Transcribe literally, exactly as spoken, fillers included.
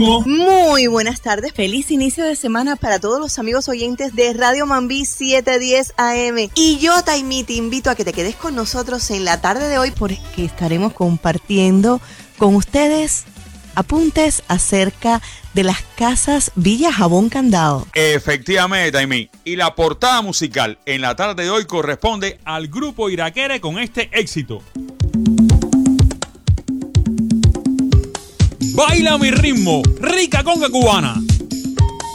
ritmo. Muy buenas tardes, feliz inicio de semana para todos los amigos oyentes de Radio Mambí setecientos diez A M. Y yo, Taimí, te invito a que te quedes con nosotros en la tarde de hoy porque estaremos compartiendo con ustedes apuntes acerca de las casas Villa Jabón Candado. Efectivamente, Taimí. Y la portada musical en la tarde de hoy corresponde al grupo Iraquere con este éxito. Baila mi ritmo, rica conga cubana.